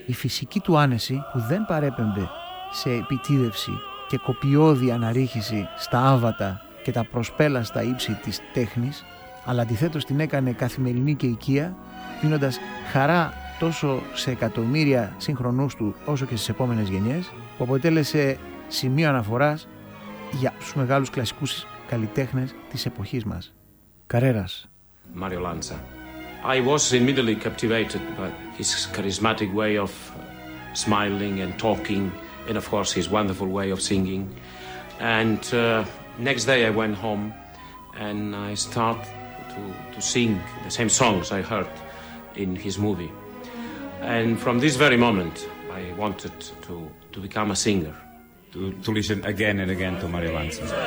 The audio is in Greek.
Η φυσική του άνεση που δεν παρέπεμπε σε επιτίδευση και κοπιώδη αναρρίχηση στα άβατα και τα προσπέλαστα ύψη της τέχνης, αλλά αντιθέτως την έκανε καθημερινή και οικία, δίνοντας χαρά τόσο σε εκατομμύρια συγχρονούς του όσο και στις επόμενες γενιές, που αποτέλεσε σημείο αναφοράς για τους μεγάλους κλασικούς καλλιτέχνες της εποχής μας. Καρέρας. Mario Lanza. I was immediately captivated by his charismatic way of smiling and talking, and of course his wonderful way of singing. And next day I went home and I started to sing the same songs I heard in his movie. And from this very moment I wanted to become a singer. To listen again and again to Mario Lanza.